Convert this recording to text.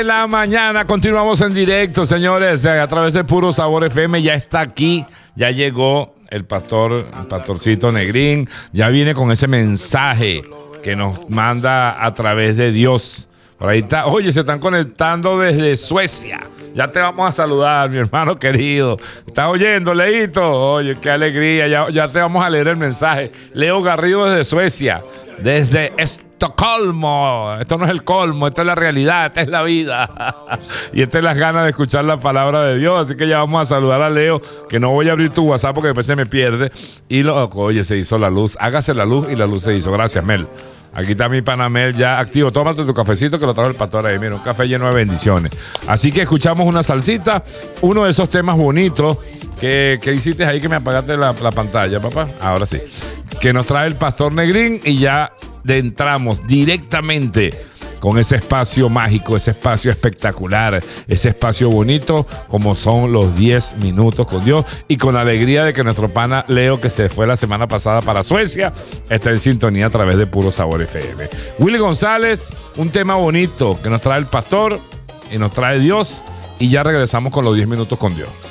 La mañana continuamos en directo, señores, a través de Puro Sabor FM. Ya está aquí, ya llegó el pastorcito Negrín, ya viene con ese mensaje que nos manda a través de Dios. Por ahí está, oye, se están conectando desde Suecia. Ya te vamos a saludar, mi hermano querido. ¿Estás oyendo, Leito? Oye, qué alegría, ya te vamos a leer el mensaje. Leo Garrido desde Suecia, desde Estocolmo. Esto no es el colmo, esto es la realidad, esta es la vida. Y esta es las ganas de escuchar la palabra de Dios. Así que ya vamos a saludar a Leo, que no voy a abrir tu WhatsApp porque después se me pierde. Y oye, se hizo la luz. Hágase la luz y la luz se hizo. Gracias, Mel. Aquí está mi Panamel ya activo. Tómate tu cafecito que lo trajo el pastor ahí. Mira, un café lleno de bendiciones. Así que escuchamos una salsita. Uno de esos temas bonitos que hiciste ahí, que me apagaste la pantalla, papá. Ahora sí. Que nos trae el pastor Negrín y ya entramos directamente con ese espacio mágico, ese espacio espectacular, ese espacio bonito como son los 10 minutos con Dios, y con la alegría de que nuestro pana Leo, que se fue la semana pasada para Suecia, está en sintonía a través de Puro Sabor FM. Willy González, un tema bonito que nos trae el pastor y nos trae Dios, y ya regresamos con los 10 minutos con Dios.